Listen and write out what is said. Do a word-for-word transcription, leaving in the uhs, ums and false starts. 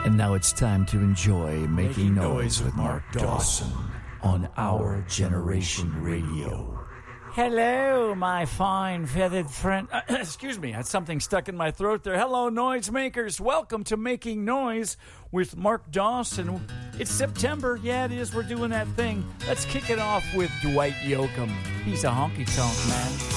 And now it's time to enjoy Making, Making Noise with Mark Dawson on Our Generation Radio. Hello, my fine feathered friend. Uh, excuse me, I had something stuck in my throat there. Hello, noisemakers. Welcome to Making Noise with Mark Dawson. It's September. Yeah, it is. We're doing that thing. Let's kick it off with Dwight Yoakam. He's a honky-tonk man.